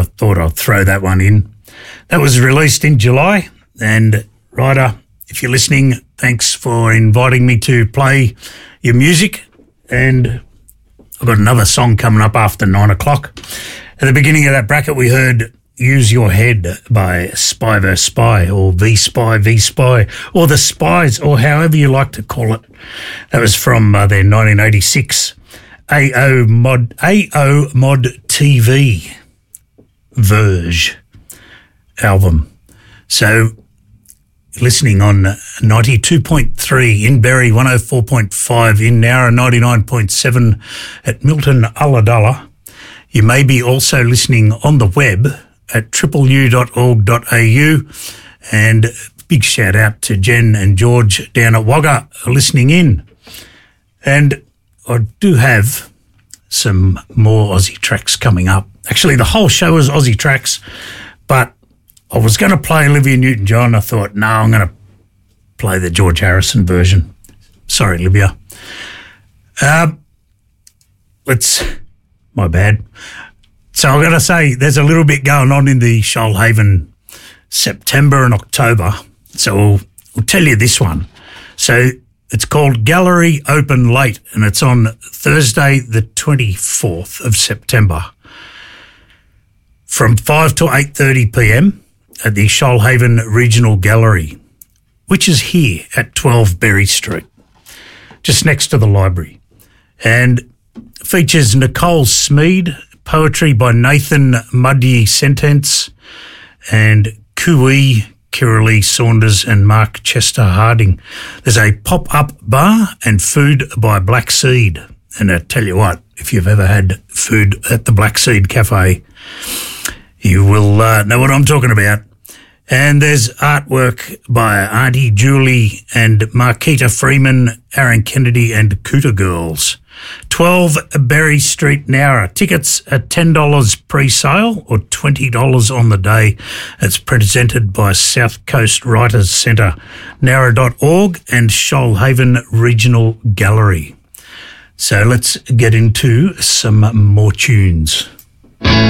I thought I'd throw that one in. That was released in July, and Ryder, if you're listening, thanks for inviting me to play your music, and I've got another song coming up after 9 o'clock. At the beginning of that bracket, we heard Use Your Head by Spy vs. Spy, or V-Spy, V-Spy, or The Spies, or however you like to call it. That was from their 1986 AO Mod TV Verge album. So, listening on 92.3 in Berry, 104.5 in Nowra, 99.7 at Milton Ulladulla. You may be also listening on the web at www.u.org.au, and big shout out to Jen and George down at Wagga listening in. And I do have some more Aussie tracks coming up. Actually, the whole show is Aussie tracks, but I was going to play Olivia Newton-John. I thought, no, I'm going to play the George Harrison version. Sorry, Olivia. My bad. So I've got to say, there's a little bit going on in the Shoalhaven September and October. So we'll tell you this one. So it's called Gallery Open Late, and it's on Thursday, the 24th of September, from 5 to 8:30 p.m. at the Shoalhaven Regional Gallery, which is here at 12 Berry Street, just next to the library, and features Nicole Smead, poetry by Nathan Muddy Sentence, and Kui Kiralee Saunders and Mark Chester Harding. There's a pop-up bar and food by Black Seed. And I tell you what, if you've ever had food at the Black Seed Cafe, you will know what I'm talking about. And there's artwork by Auntie Julie and Marquita Freeman, Aaron Kennedy and Cooter Girls. 12 Berry Street, Nowra. Tickets are $10 pre-sale or $20 on the day. It's presented by South Coast Writers Centre, Nowra.org and Shoalhaven Regional Gallery. So let's get into some more tunes.